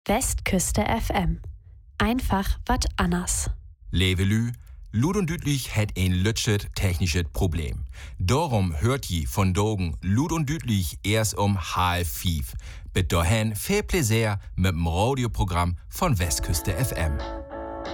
Westküste FM. Einfach wat anders. Levelü, Lud und Düdlich hat ein lütschet technisches Problem. Darum hört je von Dogen Lud und Düdlich erst um 4:30. Bis dahin viel Plaisir mit dem Radioprogramm von Westküste FM.